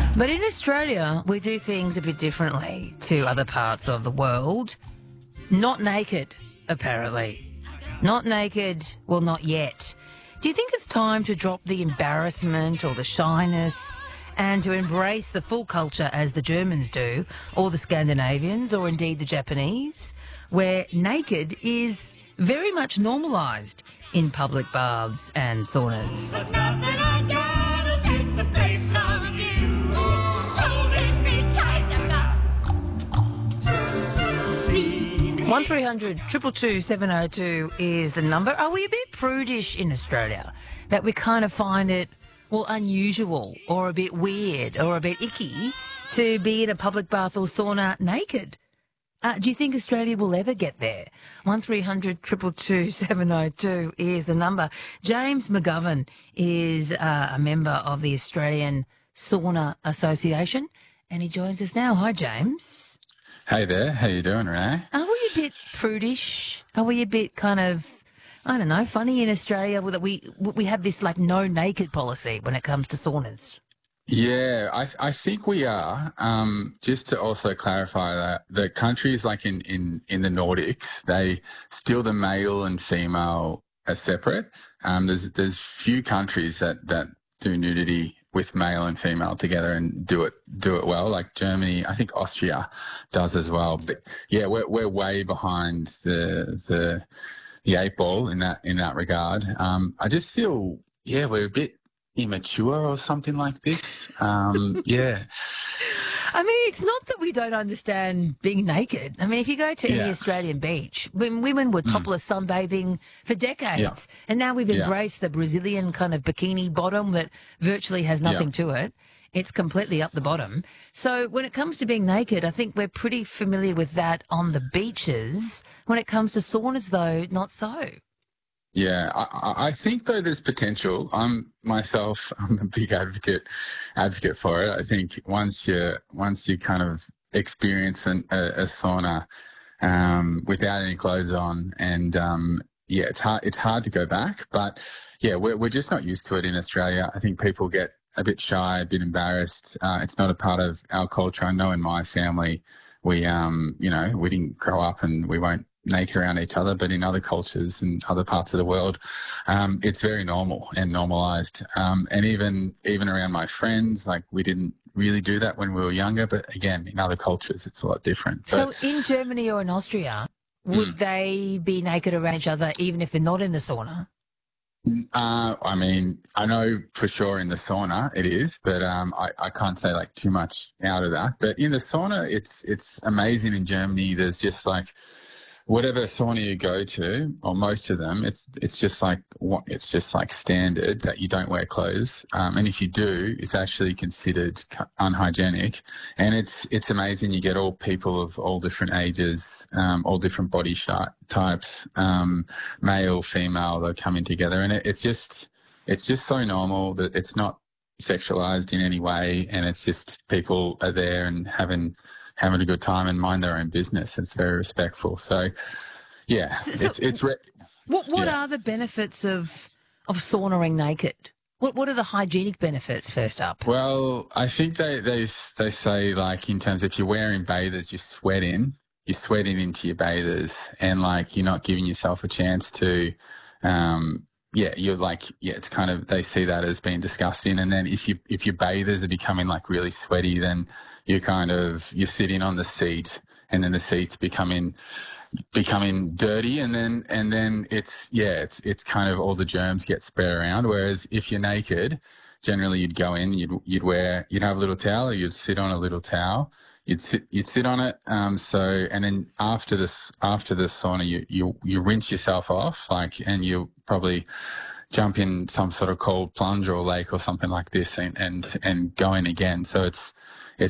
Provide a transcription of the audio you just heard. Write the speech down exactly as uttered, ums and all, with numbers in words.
But in Australia, we do things a bit differently to other parts of the world. Not naked, apparently. Not naked, well, not yet. Do you think it's time to drop the embarrassment or the shyness and to embrace the full culture as the Germans do, or the Scandinavians, or indeed the Japanese, where naked is very much normalised in public baths and saunas? There's nothing I gotta take the place of you, holding me tight enough. one three hundred two two two seven oh two is the number. Are we a bit prudish in Australia that we kind of find it, well, unusual or a bit weird or a bit icky to be in a public bath or sauna naked? Uh, do you think Australia will ever get there? one three hundred two two two seven oh two is the number. James McGovern is uh, a member of the Australian Sauna Association, and he joins us now. Hi, James. Hey there, how you doing, Renee? Are we a bit prudish? Are we a bit kind of, I don't know, funny in Australia that we we have this like no naked policy when it comes to saunas? Yeah, I I think we are. Um, just to also clarify that the countries like in, in, in the Nordics, they still the male and female are separate. Um, there's there's few countries that, that do nudity with male and female together and do it do it well. Like Germany, I think Austria does as well. But yeah, we're we're way behind the the the eight ball in that in that regard. Um, I just feel yeah, we're a bit immature or something like this. Um, yeah. I mean, it's not that we don't understand being naked. I mean, if you go to Yeah. any Australian beach, when women were topless sunbathing for decades, Yeah. and now we've Yeah. embraced the Brazilian kind of bikini bottom that virtually has nothing Yeah. to it. It's completely up the bottom. So when it comes to being naked, I think we're pretty familiar with that on the beaches. When it comes to saunas, though, not so. Yeah, I, I I think though there's potential. I'm myself, I'm a big advocate advocate for it. I think once you once you kind of experience an, a, a sauna um, without any clothes on, and um, yeah, it's hard it's hard to go back. But yeah, we're we're just not used to it in Australia. I think people get a bit shy, a bit embarrassed. Uh, it's not a part of our culture. I know in my family, we um you know we didn't grow up and we won't naked around each other, but in other cultures and other parts of the world, um, it's very normal and normalized. Um, and even even around my friends, like we didn't really do that when we were younger, but again, in other cultures, it's a lot different. But, So in Germany or in Austria, would Mm. they be naked around each other even if they're not in the sauna? uh, I mean, I know for sure in the sauna it is, but um, I, I can't say like too much out of that. But in the sauna, it's it's amazing in Germany. There's just like whatever sauna you go to, or most of them, it's it's just like what it's just like standard that you don't wear clothes, um, and if you do, it's actually considered cu- unhygienic. And it's it's amazing. You get all people of all different ages, um, all different body shape types, um, male, female, they're coming together, and it, it's just it's just so normal that it's not sexualized in any way, and it's just people are there and having having a good time and mind their own business. It's very respectful. So, yeah, So- so it's it's re- What what Yeah. are the benefits of of saunaing naked? What what are the hygienic benefits? First up, well. I think they they they say like in terms if you're wearing bathers, you're sweating, you're sweating into your bathers, and like you're not giving yourself a chance to. Um, yeah, you're like, yeah, it's kind of, they see that as being disgusting. And then if you, if your bathers are becoming like really sweaty, then you're kind of, you're sitting on the seat and then the seat's becoming, becoming dirty. And then, and then it's, yeah, it's, it's kind of all the germs get spread around. Whereas if you're naked, generally you'd go in, you'd, you'd wear, you'd have a little towel or you'd sit on a little towel. You'd sit, you'd sit on it. Um, so, and then after this, after the sauna, you, you, you rinse yourself off, like, and you probably jump in some sort of cold plunge or lake or something like this and, and, and go in again. So it's,